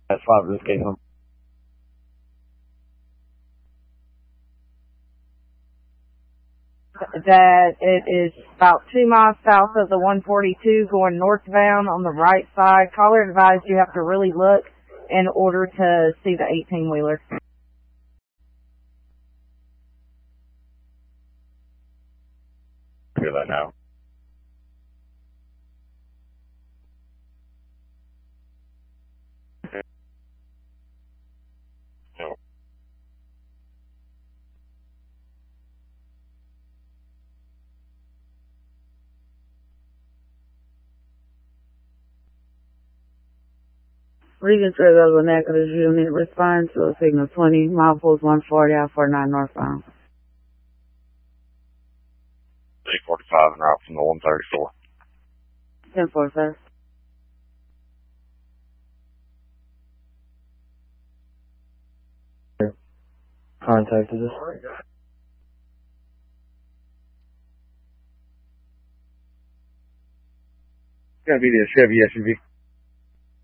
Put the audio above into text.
That's 5 of this case. That it is about 2 miles south of the 142 going northbound on the right side. Caller advised you have to really look in order to see the 18-wheeler. Hear that now. No. Regan Trail of Vernacular unit respond to a signal 20, mile post 140 out 49 northbound. 345 and route from the 134. 10-4, sir. Contacted us. It's gonna be the Chevy SUV.